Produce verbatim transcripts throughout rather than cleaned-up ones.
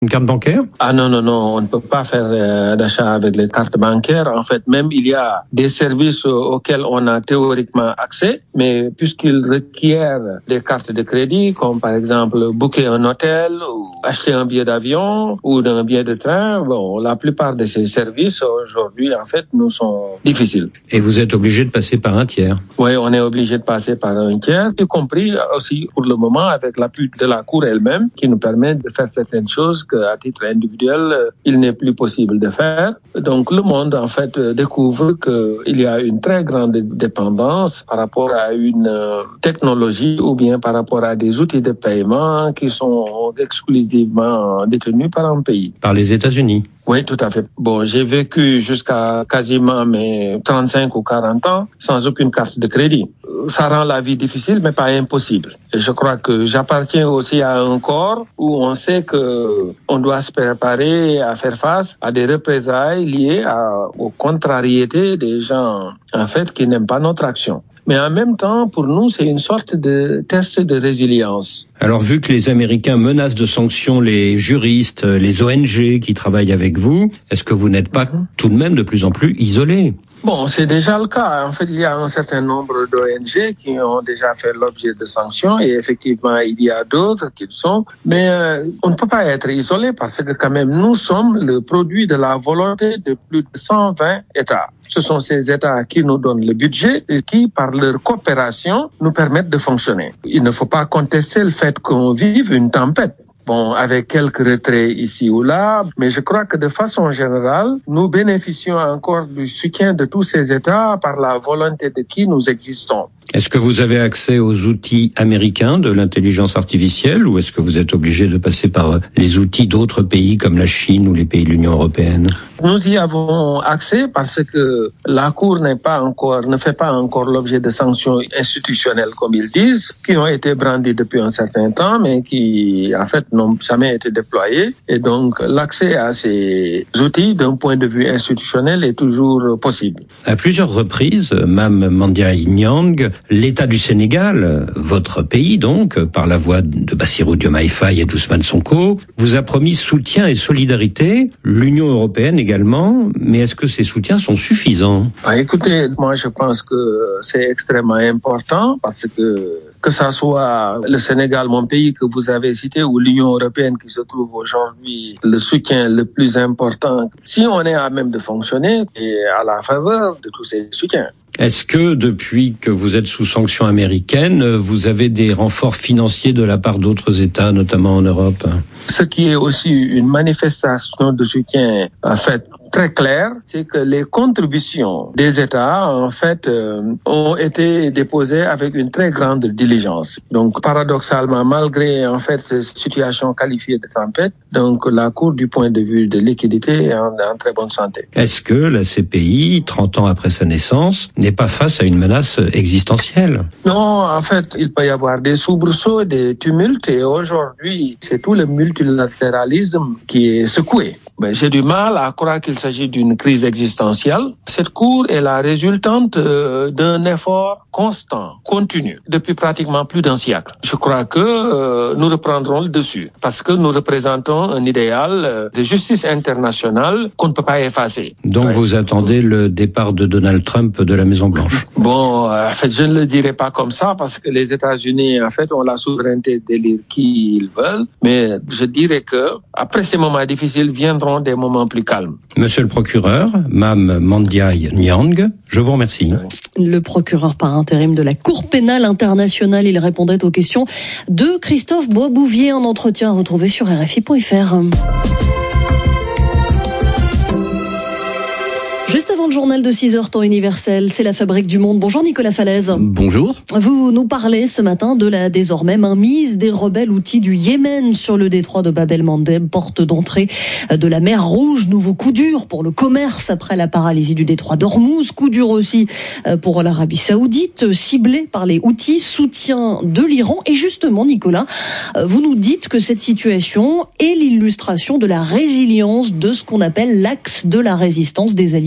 Une carte bancaire? Ah non, non, non, on ne peut pas faire euh, d'achat avec les cartes bancaires. En fait, même il y a des services auxquels on a théoriquement accès, mais puisqu'ils requièrent des cartes de crédit, comme par exemple booker un hôtel ou acheter un billet d'avion ou un billet de train, bon, la plupart de ces services aujourd'hui, en fait, nous sont difficiles. Et vous êtes obligé de passer par un tiers? Oui, on est obligé de passer par un tiers, y compris aussi pour le moment avec l'appui de la Cour elle-même, qui nous permet de faire certaines choses qu'à titre individuel, il n'est plus possible de faire. Donc le monde, en fait, découvre qu'il y a une très grande dépendance par rapport à une technologie ou bien par rapport à des outils de paiement qui sont exclusivement détenus par un pays. Par les États-Unis? Oui, tout à fait. Bon, j'ai vécu jusqu'à quasiment mes trente-cinq ou quarante ans sans aucune carte de crédit. Ça rend la vie difficile, mais pas impossible. Et je crois que j'appartiens aussi à un corps où on sait que on doit se préparer à faire face à des représailles liées à, aux contrariétés des gens, en fait, qui n'aiment pas notre action. Mais en même temps, pour nous, c'est une sorte de test de résilience. Alors, vu que les Américains menacent de sanctions les juristes, les O N G qui travaillent avec vous, est-ce que vous n'êtes pas mm-hmm. tout de même de plus en plus isolés? Bon, c'est déjà le cas. En fait, il y a un certain nombre d'O N G qui ont déjà fait l'objet de sanctions et effectivement, il y a d'autres qui le sont. Mais euh, on ne peut pas être isolé parce que quand même, nous sommes le produit de la volonté de plus de cent vingt États. Ce sont ces États qui nous donnent le budget et qui, par leur coopération, nous permettent de fonctionner. Il ne faut pas contester le fait qu'on vive une tempête. Bon, avec quelques retraits ici ou là, mais je crois que de façon générale, nous bénéficions encore du soutien de tous ces États par la volonté de qui nous existons. Est-ce que vous avez accès aux outils américains de l'intelligence artificielle ou est-ce que vous êtes obligé de passer par les outils d'autres pays comme la Chine ou les pays de l'Union européenne? Nous y avons accès parce que la Cour n'est pas encore, ne fait pas encore l'objet de sanctions institutionnelles, comme ils disent, qui ont été brandies depuis un certain temps, mais qui, en fait, n'ont jamais été déployées. Et donc, l'accès à ces outils, d'un point de vue institutionnel, est toujours possible. À plusieurs reprises, Mame Mandiaye Niang, l'État du Sénégal, votre pays donc, par la voix de Bassirou Diomaye Faye et d'Ousmane Sonko, vous a promis soutien et solidarité, l'Union européenne également, mais est-ce que ces soutiens sont suffisants? Ah, écoutez, moi je pense que c'est extrêmement important parce que que ça soit le Sénégal, mon pays que vous avez cité, ou l'Union européenne qui se trouve aujourd'hui le soutien le plus important, si on est à même de fonctionner, et à la faveur de tous ces soutiens. Est-ce que depuis que vous êtes sous sanctions américaines, vous avez des renforts financiers de la part d'autres États, notamment en Europe? Ce qui est aussi une manifestation de soutien, en fait, très clair, c'est que les contributions des États, en fait, euh, ont été déposées avec une très grande diligence. Donc, paradoxalement, malgré, en fait, cette situation qualifiée de tempête, donc la Cour, du point de vue de liquidité, est en, en très bonne santé. Est-ce que la C P I, trente ans après sa naissance, n'est pas face à une menace existentielle? Non, en fait, il peut y avoir des soubresauts, des tumultes, et aujourd'hui, c'est tout le multilatéralisme qui est secoué. Mais j'ai du mal à croire qu'il s'agit d'une crise existentielle. Cette Cour est la résultante euh, d'un effort constant, continu, depuis pratiquement plus d'un siècle. Je crois que euh, nous reprendrons le dessus, parce que nous représentons un idéal euh, de justice internationale qu'on ne peut pas effacer. Donc ouais. Vous attendez le départ de Donald Trump de la Maison-Blanche? Bon, euh, en fait, je ne le dirai pas comme ça, parce que les États-Unis, en fait, ont la souveraineté d'élire qui ils veulent, mais je dirais que après ces moments difficiles viendront des moments plus calmes. Monsieur le procureur, Mame Mandiaye Niang, je vous remercie. Le procureur par intérim de la Cour pénale internationale, il répondait aux questions de Christophe Boisbouvier, un entretien retrouvé sur R F I point F R. Juste avant le journal de six heures temps universel, c'est la Fabrique du Monde. Bonjour Nicolas Falaise. Bonjour. Vous nous parlez ce matin de la désormais mainmise des rebelles houthis du Yémen sur le détroit de Bab el-Mandeb, porte d'entrée de la mer Rouge. Nouveau coup dur pour le commerce après la paralysie du détroit d'Ormuz. Coup dur aussi pour l'Arabie Saoudite, ciblée par les houthis, soutien de l'Iran. Et justement, Nicolas, vous nous dites que cette situation est l'illustration de la résilience de ce qu'on appelle l'axe de la résistance des alliés de Téhéran.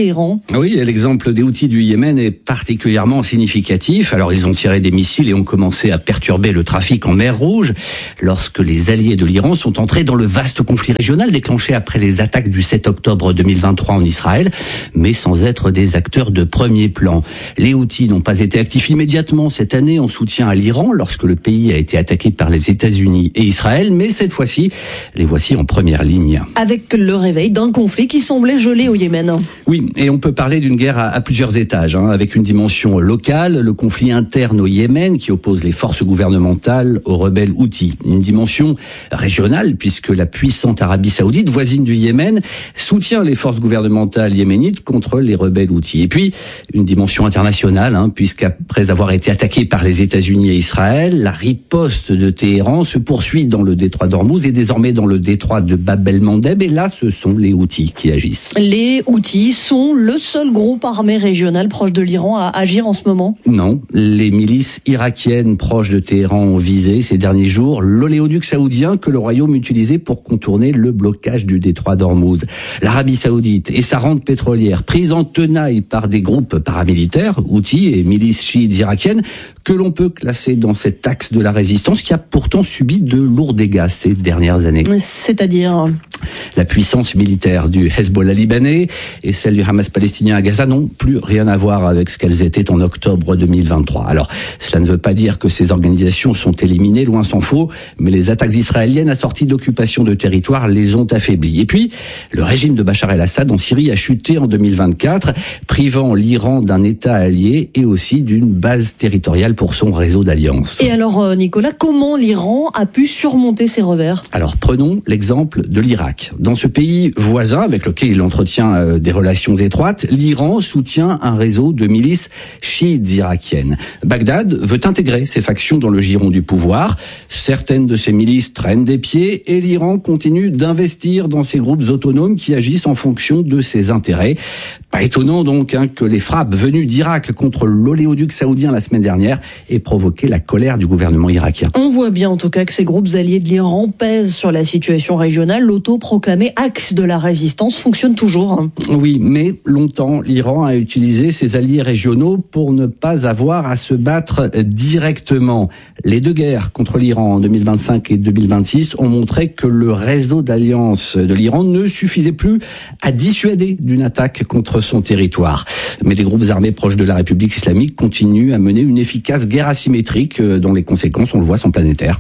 Téhéran. Oui, et l'exemple des Houthis du Yémen est particulièrement significatif. Alors, ils ont tiré des missiles et ont commencé à perturber le trafic en mer Rouge lorsque les alliés de l'Iran sont entrés dans le vaste conflit régional déclenché après les attaques du sept octobre deux mille vingt-trois en Israël, mais sans être des acteurs de premier plan. Les Houthis n'ont pas été actifs immédiatement cette année en soutien à l'Iran lorsque le pays a été attaqué par les États-Unis et Israël, mais cette fois-ci, les voici en première ligne. Avec le réveil d'un conflit qui semblait gelé au Yémen. Oui, et on peut parler d'une guerre à, à plusieurs étages, hein, avec une dimension locale, le conflit interne au Yémen qui oppose les forces gouvernementales aux rebelles Houthis. Une dimension régionale, puisque la puissante Arabie Saoudite, voisine du Yémen, soutient les forces gouvernementales yéménites contre les rebelles Houthis. Et puis, une dimension internationale, hein, puisqu'après avoir été attaqué par les États-Unis et Israël, la riposte de Téhéran se poursuit dans le détroit d'Ormuz et désormais dans le détroit de Bab el-Mandeb. Et là, ce sont les Houthis qui agissent. Les Houthis sont le seul groupe armé régional proche de l'Iran à agir en ce moment? Non, les milices irakiennes proches de Téhéran ont visé ces derniers jours l'oléoduc saoudien que le royaume utilisait pour contourner le blocage du détroit d'Ormuz. L'Arabie saoudite et sa rente pétrolière prise en tenaille par des groupes paramilitaires, Houthis et milices chiites irakiennes, que l'on peut classer dans cet axe de la résistance qui a pourtant subi de lourds dégâts ces dernières années. C'est-à-dire? La puissance militaire du Hezbollah libanais et celle du Hamas palestinien à Gaza n'ont plus rien à voir avec ce qu'elles étaient en octobre deux mille vingt-trois. Alors, cela ne veut pas dire que ces organisations sont éliminées, loin s'en faut, mais les attaques israéliennes assorties d'occupation de territoire les ont affaiblies. Et puis, le régime de Bachar el-Assad en Syrie a chuté en deux mille vingt-quatre, privant l'Iran d'un État allié et aussi d'une base territoriale pour son réseau d'alliances. Et alors, Nicolas, comment l'Iran a pu surmonter ses revers? Alors, prenons l'exemple de l'Irak. Dans ce pays voisin avec lequel il entretient euh, des relations étroites, l'Iran soutient un réseau de milices chiites irakiennes. Bagdad veut intégrer ces factions dans le giron du pouvoir. Certaines de ces milices traînent des pieds et l'Iran continue d'investir dans ces groupes autonomes qui agissent en fonction de ses intérêts. Pas étonnant donc hein, que les frappes venues d'Irak contre l'oléoduc saoudien la semaine dernière aient provoqué la colère du gouvernement irakien. On voit bien en tout cas que ces groupes alliés de l'Iran pèsent sur la situation régionale. L'autoproclamé axe de la résistance fonctionne toujours. Oui, mais longtemps, l'Iran a utilisé ses alliés régionaux pour ne pas avoir à se battre directement. Les deux guerres contre l'Iran en deux mille vingt-cinq et deux mille vingt-six ont montré que le réseau d'alliance de l'Iran ne suffisait plus à dissuader d'une attaque contre son territoire. Mais les groupes armés proches de la République islamique continuent à mener une efficace guerre asymétrique dont les conséquences, on le voit, sont planétaires.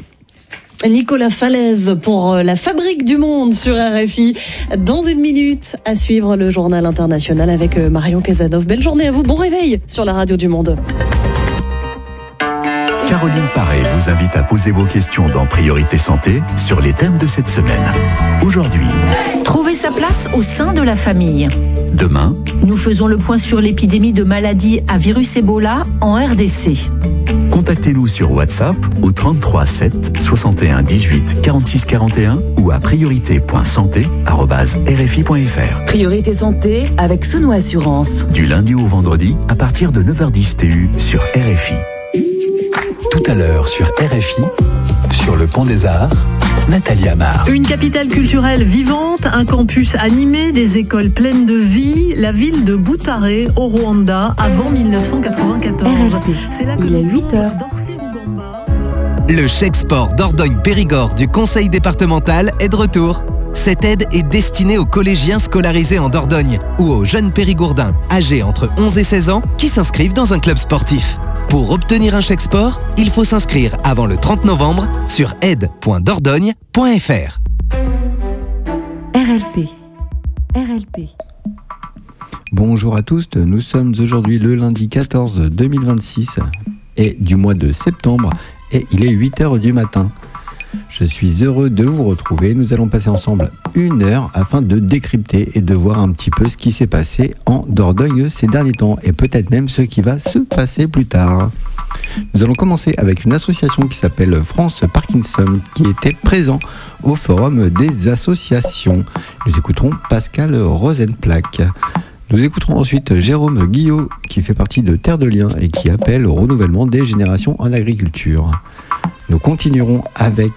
Nicolas Falaise pour la Fabrique du Monde sur R F I. Dans une minute, à suivre le journal international avec Marion Casanov. Belle journée à vous, bon réveil sur la radio du Monde. Caroline Paré vous invite à poser vos questions dans Priorité Santé sur les thèmes de cette semaine. Aujourd'hui, trouver sa place au sein de la famille. Demain, nous faisons le point sur l'épidémie de maladies à virus Ebola en R D C. Contactez-nous sur WhatsApp au trente-trois sept soixante et un dix-huit quarante-six quarante et un ou à priorité point santé arobase r f i point f r. Priorité Santé avec Sono Assurance. Du lundi au vendredi à partir de neuf heures dix T U sur R F I. Tout à l'heure sur R F I, sur le Pont des Arts, Nathalie Amar. Une capitale culturelle vivante, un campus animé, des écoles pleines de vie, la ville de Butare au Rwanda avant mille neuf cent quatre-vingt-quatorze. R F I. C'est là que il est huit heures. Le chèque sport Dordogne-Périgord du conseil départemental est de retour. Cette aide est destinée aux collégiens scolarisés en Dordogne ou aux jeunes périgourdins âgés entre onze et seize ans qui s'inscrivent dans un club sportif. Pour obtenir un chèque sport, il faut s'inscrire avant le trente novembre sur aide point dordogne point f r. R L P. R L P. Bonjour à tous, nous sommes aujourd'hui le lundi quatorze deux mille vingt-six et du mois de septembre et il est huit heures du matin. Je suis heureux de vous retrouver. Nous allons passer ensemble une heure afin de décrypter et de voir un petit peu ce qui s'est passé en Dordogne ces derniers temps et peut-être même ce qui va se passer plus tard. Nous allons commencer avec une association qui s'appelle France Parkinson qui était présent au forum des associations. Nous écouterons Pascal Rosenplack. Nous écouterons ensuite Jérôme Guillot qui fait partie de Terre de Liens et qui appelle au renouvellement des générations en agriculture. Nous continuerons avec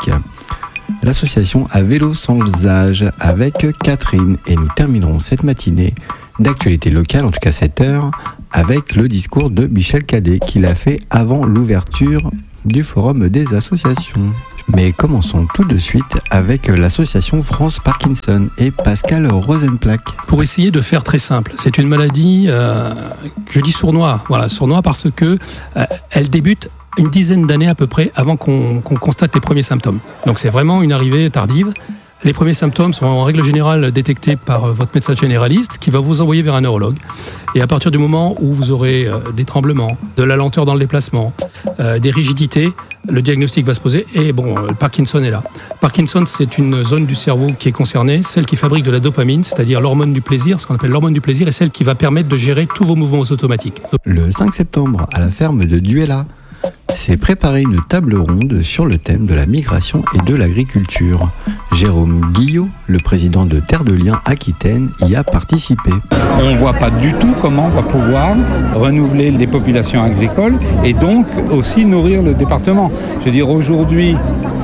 l'association À Vélo Sans Âge avec Catherine et nous terminerons cette matinée d'actualité locale, en tout cas cette heure, avec le discours de Michel Cadet qu'il a fait avant l'ouverture du Forum des associations. Mais commençons tout de suite avec l'association France Parkinson et Pascal Rosenplack. Pour essayer de faire très simple, c'est une maladie, euh, je dis sournois, voilà, sournois parce que euh, elle débute une dizaine d'années à peu près avant qu'on, qu'on constate les premiers symptômes. Donc c'est vraiment une arrivée tardive. Les premiers symptômes sont en règle générale détectés par votre médecin généraliste qui va vous envoyer vers un neurologue. Et à partir du moment où vous aurez euh, des tremblements, de la lenteur dans le déplacement, euh, des rigidités, le diagnostic va se poser et bon, euh, Parkinson est là. Parkinson, c'est une zone du cerveau qui est concernée, celle qui fabrique de la dopamine, c'est-à-dire l'hormone du plaisir, ce qu'on appelle l'hormone du plaisir, et celle qui va permettre de gérer tous vos mouvements automatiques. Le cinq septembre, à la ferme de Duella, s'est préparé une table ronde sur le thème de la migration et de l'agriculture. Jérôme Guillot, le président de Terre de Liens Aquitaine, y a participé. On ne voit pas du tout comment on va pouvoir renouveler les populations agricoles et donc aussi nourrir le département. Je veux dire, aujourd'hui,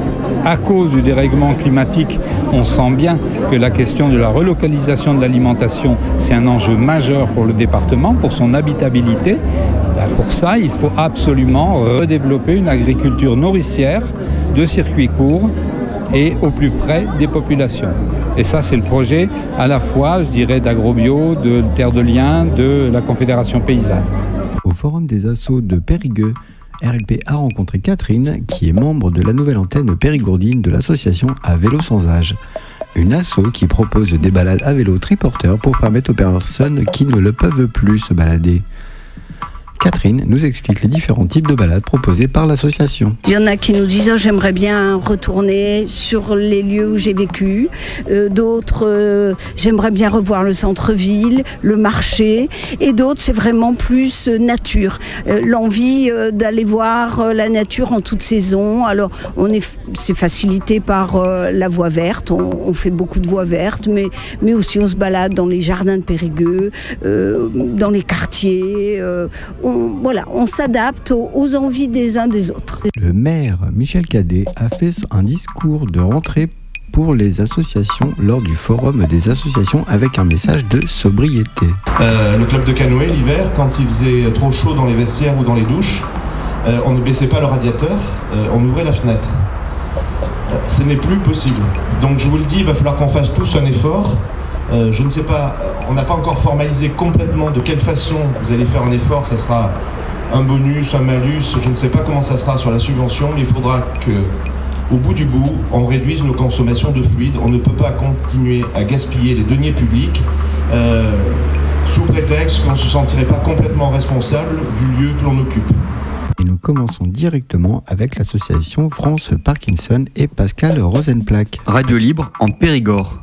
à cause du dérèglement climatique, on sent bien que la question de la relocalisation de l'alimentation, c'est un enjeu majeur pour le département, pour son habitabilité. Pour ça, il faut absolument redévelopper une agriculture nourricière de circuits courts et au plus près des populations. Et ça, c'est le projet à la fois, je dirais, d'Agrobio, de Terre de Liens, de la Confédération paysanne. Au Forum des Assos de Périgueux, R L P a rencontré Catherine, qui est membre de la nouvelle antenne périgourdine de l'association À Vélo Sans Âge. Une asso qui propose des balades à vélo triporteur pour permettre aux personnes qui ne le peuvent plus se balader. Catherine nous explique les différents types de balades proposés par l'association. Il y en a qui nous disent oh, « j'aimerais bien retourner sur les lieux où j'ai vécu euh, », d'autres euh, « j'aimerais bien revoir le centre-ville, le marché », et d'autres c'est vraiment plus euh, nature, euh, l'envie euh, d'aller voir euh, la nature en toute saison. Alors on est, c'est facilité par euh, la voie verte, on, on fait beaucoup de voies vertes, mais, mais aussi on se balade dans les jardins de Périgueux, euh, dans les quartiers, euh, on On, voilà, on s'adapte aux, aux envies des uns des autres. Le maire Michel Cadet a fait un discours de rentrée pour les associations lors du forum des associations avec un message de sobriété. Euh, le club de canoë, l'hiver, quand il faisait trop chaud dans les vestiaires ou dans les douches, euh, on ne baissait pas le radiateur, euh, on ouvrait la fenêtre. Euh, ce n'est plus possible. Donc je vous le dis, il va falloir qu'on fasse tous un effort. Euh, je ne sais pas, on n'a pas encore formalisé complètement de quelle façon vous allez faire un effort, ça sera un bonus, un malus, je ne sais pas comment ça sera sur la subvention, mais il faudra que, au bout du bout, on réduise nos consommations de fluides. On ne peut pas continuer à gaspiller les deniers publics euh, sous prétexte qu'on ne se sentirait pas complètement responsable du lieu que l'on occupe. Et nous commençons directement avec l'association France Parkinson et Pascal Rosenplack. Radio Libre en Périgord.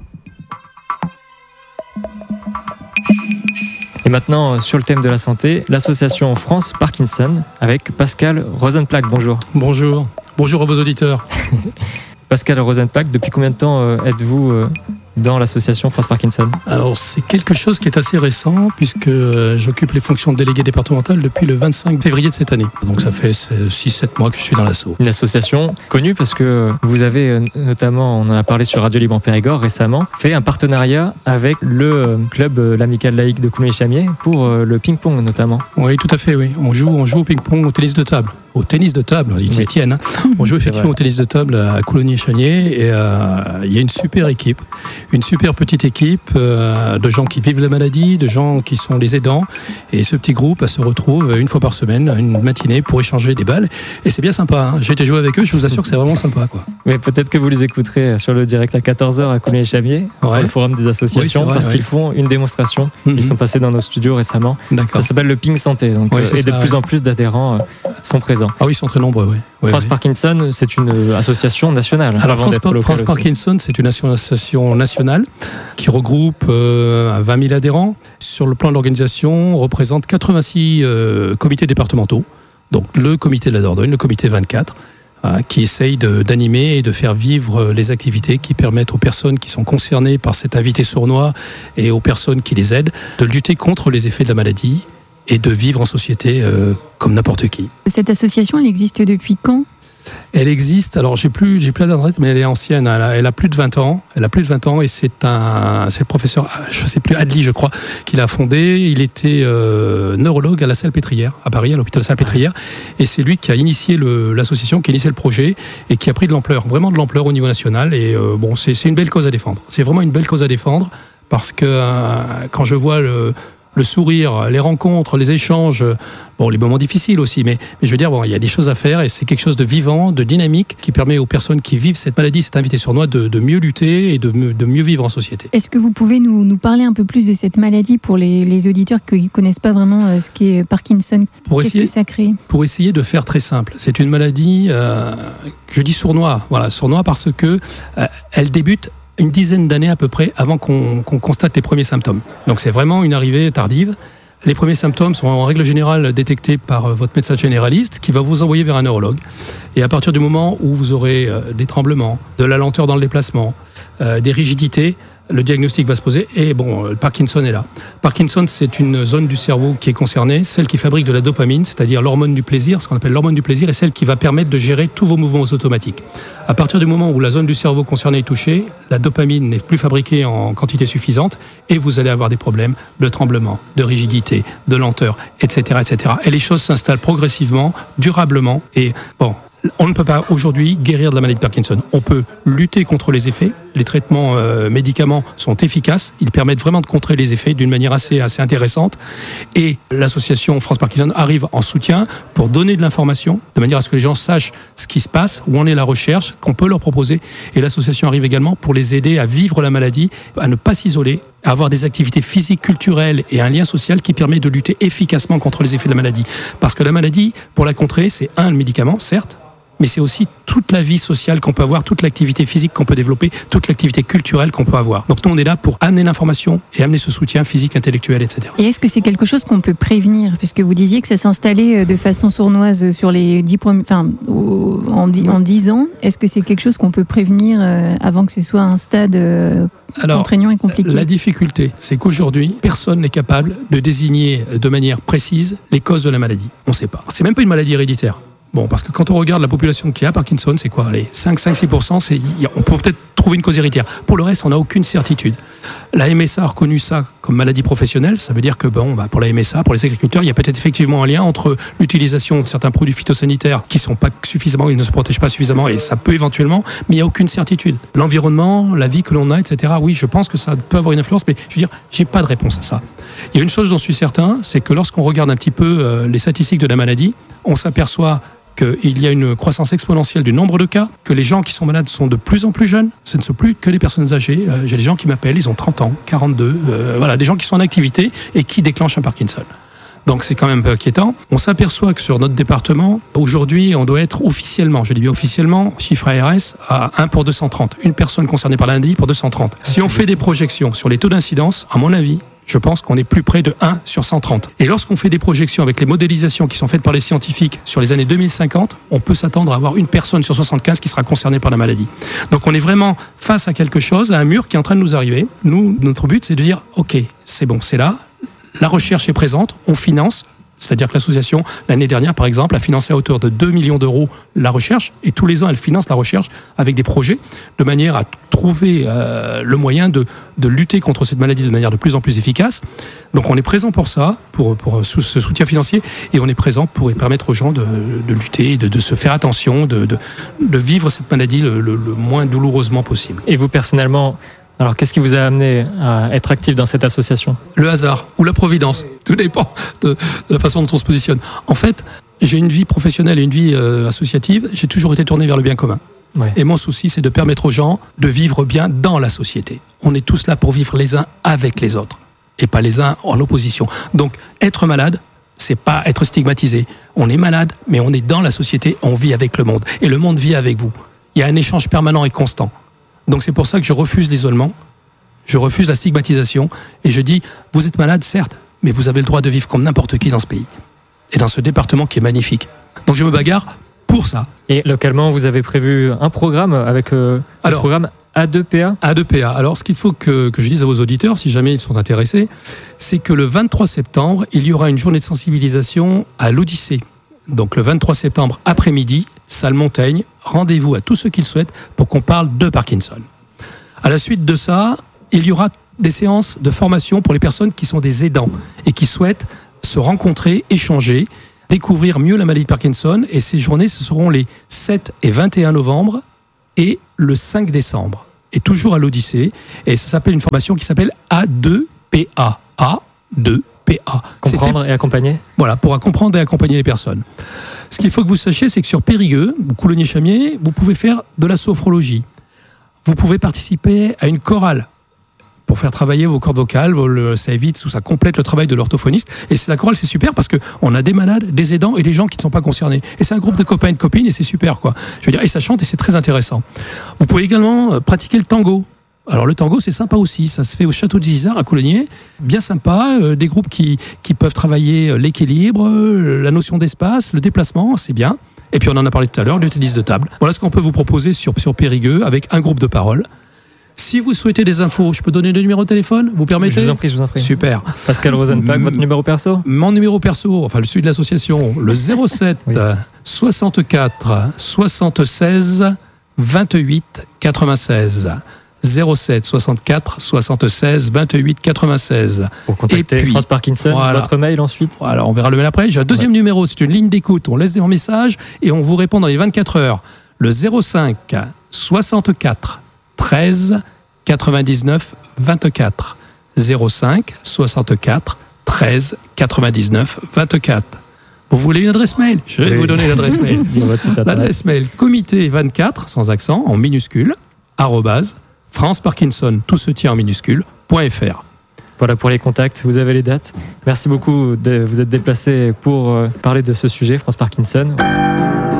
Et maintenant, sur le thème de la santé, l'association France Parkinson avec Pascal Rosenplack. Bonjour. Bonjour. Bonjour à vos auditeurs. Pascal Rosenplack, depuis combien de temps euh, êtes-vous euh, dans l'association France Parkinson ? Alors, c'est quelque chose qui est assez récent puisque euh, j'occupe les fonctions de délégué départemental depuis le vingt-cinq février de cette année. Donc, ça fait six sept mois que je suis dans l'asso. Une association connue parce que vous avez euh, notamment, on en a parlé sur Radio Libre en Périgord récemment, fait un partenariat avec le euh, club euh, l'Amicale laïque de Coulommiers-Chamiers pour euh, le ping-pong notamment. Oui, tout à fait, oui. On joue, on joue au ping-pong, au tennis de table. Au tennis de table, ils oui. tiennent. Hein. On joue effectivement au tennis de table à Coulommiers-Chamiers et euh, il y a une super équipe, une super petite équipe euh, de gens qui vivent la maladie, de gens qui sont les aidants. Et ce petit groupe elle, se retrouve une fois par semaine, une matinée pour échanger des balles. Et c'est bien sympa. Hein. J'ai été jouer avec eux, je vous assure que c'est vraiment sympa. Quoi. Mais peut-être que vous les écouterez sur le direct à quatorze heures à Coulommiers-Chamiers, ouais. le forum des associations, oui, vrai, parce ouais. qu'ils font une démonstration. Mm-hmm. Ils sont passés dans nos studios récemment. D'accord. Ça s'appelle le Ping Santé. Donc, ouais, euh, et ça, de plus ouais. en plus d'adhérents euh, sont présents. Ah oui, ils sont très nombreux. Oui. Oui, France oui. Parkinson, c'est une association nationale. Alors France, France Parkinson, c'est une association nationale qui regroupe euh, vingt mille adhérents. Sur le plan de l'organisation, on représente quatre-vingt-six euh, comités départementaux. Donc le comité de la Dordogne, le comité vingt-quatre, euh, qui essaye de, d'animer et de faire vivre les activités qui permettent aux personnes qui sont concernées par cet invité sournois et aux personnes qui les aident de lutter contre les effets de la maladie et de vivre en société euh, comme n'importe qui. Cette association, elle existe depuis quand ? Elle existe, alors j'ai plus, j'ai plus la date en tête, mais elle est ancienne, elle a, elle a plus de vingt ans, elle a plus de vingt ans et c'est un, c'est le professeur, je sais plus, Adli je crois, qui l'a fondé. Il était euh, neurologue à la Salpêtrière, à Paris, à l'hôpital Salpêtrière, et c'est lui qui a initié le, l'association, qui a initié le projet et qui a pris de l'ampleur, vraiment de l'ampleur au niveau national. Et euh, bon, c'est, c'est une belle cause à défendre. C'est vraiment une belle cause à défendre parce que euh, quand je vois le le sourire, les rencontres, les échanges, bon, les moments difficiles aussi, mais, mais je veux dire, bon, il y a des choses à faire et c'est quelque chose de vivant, de dynamique, qui permet aux personnes qui vivent cette maladie, cet invité sournois, de, de mieux lutter et de, de mieux vivre en société. Est-ce que vous pouvez nous, nous parler un peu plus de cette maladie pour les, les auditeurs qui ne connaissent pas vraiment euh, ce qu'est Parkinson? Pour Qu'est-ce essayer, que ça crée? Pour essayer de faire très simple, c'est une maladie, euh, je dis sournois, voilà, sournois parce que euh, elle débute une dizaine d'années à peu près avant qu'on, qu'on constate les premiers symptômes. Donc c'est vraiment une arrivée tardive. Les premiers symptômes sont en règle générale détectés par votre médecin généraliste qui va vous envoyer vers un neurologue. Et à partir du moment où vous aurez euh, des tremblements, de la lenteur dans le déplacement, euh, des rigidités, le diagnostic va se poser et bon, le Parkinson est là. Parkinson, c'est une zone du cerveau qui est concernée, celle qui fabrique de la dopamine, c'est-à-dire l'hormone du plaisir, ce qu'on appelle l'hormone du plaisir, et celle qui va permettre de gérer tous vos mouvements automatiques. À partir du moment où la zone du cerveau concernée est touchée, la dopamine n'est plus fabriquée en quantité suffisante et vous allez avoir des problèmes de tremblement, de rigidité, de lenteur, et cetera, et cetera. Et les choses s'installent progressivement, durablement. Et bon, on ne peut pas aujourd'hui guérir de la maladie de Parkinson. On peut lutter contre les effets. Les traitements euh, médicaments sont efficaces. Ils permettent vraiment de contrer les effets d'une manière assez, assez intéressante. Et l'association France Parkinson arrive en soutien pour donner de l'information, de manière à ce que les gens sachent ce qui se passe, où en est la recherche, qu'on peut leur proposer. Et l'association arrive également pour les aider à vivre la maladie, à ne pas s'isoler, à avoir des activités physiques, culturelles et un lien social qui permet de lutter efficacement contre les effets de la maladie. Parce que la maladie, pour la contrer, c'est un, le médicament, certes, mais c'est aussi toute la vie sociale qu'on peut avoir, toute l'activité physique qu'on peut développer, toute l'activité culturelle qu'on peut avoir. Donc nous, on est là pour amener l'information et amener ce soutien physique, intellectuel, et cetera. Et est-ce que c'est quelque chose qu'on peut prévenir? Puisque vous disiez que ça s'installait de façon sournoise sur les dix premiers, enfin, en dix, en dix ans. Est-ce que c'est quelque chose qu'on peut prévenir avant que ce soit un stade Alors, contraignant et compliqué? La difficulté, c'est qu'aujourd'hui, personne n'est capable de désigner de manière précise les causes de la maladie. On ne sait pas. C'est même pas une maladie héréditaire. Bon, parce que quand on regarde la population qui a Parkinson, c'est quoi? Les cinq à six pour cent, c'est, on peut peut-être trouver une cause héréditaire. Pour le reste, on n'a aucune certitude. La M S A a reconnu ça comme maladie professionnelle. Ça veut dire que bon, bah, pour la M S A, pour les agriculteurs, il y a peut-être effectivement un lien entre l'utilisation de certains produits phytosanitaires qui sont pas suffisamment, ils ne se protègent pas suffisamment, et ça peut éventuellement, mais il n'y a aucune certitude. L'environnement, la vie que l'on a, et cetera. Oui, je pense que ça peut avoir une influence, mais je veux dire, j'ai pas de réponse à ça. Il y a une chose dont je suis certain, c'est que lorsqu'on regarde un petit peu euh, les statistiques de la maladie, on s'aperçoit qu'il y a une croissance exponentielle du nombre de cas, que les gens qui sont malades sont de plus en plus jeunes, ce ne sont plus que les personnes âgées. Euh, j'ai des gens qui m'appellent, ils ont trente ans, quarante-deux, euh, voilà, des gens qui sont en activité et qui déclenchent un Parkinson. Donc c'est quand même un peu inquiétant. On s'aperçoit que sur notre département, aujourd'hui, on doit être officiellement, je dis bien officiellement, chiffre A R S, à un pour deux cent trente. Une personne concernée par la maladie pour deux cent trente. Si on fait des projections sur les taux d'incidence, à mon avis, je pense qu'on est plus près de un sur cent trente. Et lorsqu'on fait des projections avec les modélisations qui sont faites par les scientifiques sur les années deux mille cinquante, on peut s'attendre à avoir une personne sur soixante-quinze qui sera concernée par la maladie. Donc on est vraiment face à quelque chose, à un mur qui est en train de nous arriver. Nous, notre but, c'est de dire, OK, c'est bon, c'est là, la recherche est présente, on finance. C'est-à-dire que l'association, l'année dernière, par exemple, a financé à hauteur de deux millions d'euros la recherche, et tous les ans, elle finance la recherche avec des projets, de manière à trouver euh, le moyen de, de lutter contre cette maladie de manière de plus en plus efficace. Donc on est présent pour ça, pour, pour ce soutien financier, et on est présent pour permettre aux gens de, de lutter, de, de se faire attention, de, de, de vivre cette maladie le, le, le moins douloureusement possible. Et vous, personnellement, alors, qu'est-ce qui vous a amené à être actif dans cette association? Le hasard ou la providence, tout dépend de, de la façon dont on se positionne. En fait, j'ai une vie professionnelle et une vie euh, associative, j'ai toujours été tourné vers le bien commun. Ouais. Et mon souci, c'est de permettre aux gens de vivre bien dans la société. On est tous là pour vivre les uns avec les autres, et pas les uns en opposition. Donc, être malade, c'est pas être stigmatisé. On est malade, mais on est dans la société, on vit avec le monde. Et le monde vit avec vous. Il y a un échange permanent et constant. Donc c'est pour ça que je refuse l'isolement, je refuse la stigmatisation, et je dis, vous êtes malade, certes, mais vous avez le droit de vivre comme n'importe qui dans ce pays, et dans ce département qui est magnifique. Donc je me bagarre pour ça. Et localement, vous avez prévu un programme avec euh, Alors, le programme A deux P A A deux P A. Alors ce qu'il faut que, que je dise à vos auditeurs, si jamais ils sont intéressés, c'est que le vingt-trois septembre, il y aura une journée de sensibilisation à l'Odyssée. Donc le vingt-trois septembre après-midi, salle Montaigne. Rendez-vous à tous ceux qui le souhaitent pour qu'on parle de Parkinson. À la suite de ça, il y aura des séances de formation pour les personnes qui sont des aidants et qui souhaitent se rencontrer, échanger, découvrir mieux la maladie de Parkinson. Et ces journées, ce seront les sept et vingt et un novembre et le cinq décembre. Et toujours à l'Odyssée. Et ça s'appelle une formation qui s'appelle A deux P A. A deux P A. Comprendre fait, et accompagner. Voilà, pour comprendre et accompagner les personnes. Ce qu'il faut que vous sachiez, c'est que sur Périgueux, ou Coulommiers-Chamiers, vous pouvez faire de la sophrologie. Vous pouvez participer à une chorale pour faire travailler vos cordes vocales, ça évite ou ça complète le travail de l'orthophoniste. Et c'est la chorale, c'est super parce que on a des malades, des aidants et des gens qui ne sont pas concernés. Et c'est un groupe de copains et de copines et c'est super, quoi. Je veux dire, et ça chante et c'est très intéressant. Vous pouvez également pratiquer le tango. Alors le tango, c'est sympa aussi. Ça se fait au château de Zizard à Coulommiers. Bien sympa. Euh, des groupes qui, qui peuvent travailler l'équilibre, la notion d'espace, le déplacement, c'est bien. Et puis on en a parlé tout à l'heure, le tennis de table. Voilà ce qu'on peut vous proposer sur, sur Périgueux avec un groupe de parole. Si vous souhaitez des infos, je peux donner le numéro de téléphone, vous permettez ? Je vous en prie, je vous en prie. Super. Pascal Rosenbach, votre numéro perso ? Mon numéro perso, enfin celui de l'association, le zéro sept oui. soixante-quatre soixante-seize vingt-huit quatre-vingt-seize. zéro sept soixante-quatre soixante-seize vingt-huit quatre-vingt-seize. Pour contacter puis, France Parkinson, voilà. Votre mail ensuite. Voilà, on verra le mail après. J'ai un deuxième ouais. numéro, c'est une ligne d'écoute. On laisse des messages et on vous répond dans les vingt-quatre heures. Le zéro cinq soixante-quatre treize quatre-vingt-dix-neuf vingt-quatre. zéro cinq soixante-quatre treize quatre-vingt-dix-neuf vingt-quatre. Vous voulez une adresse mail ? Je vais oui. vous donner l'adresse mail. L'adresse mail comité vingt-quatre, sans accent, en minuscule, arrobase, France Parkinson, tout se tient en minuscule, .fr. Voilà pour les contacts, vous avez les dates. Merci beaucoup de vous être déplacé pour parler de ce sujet, France Parkinson.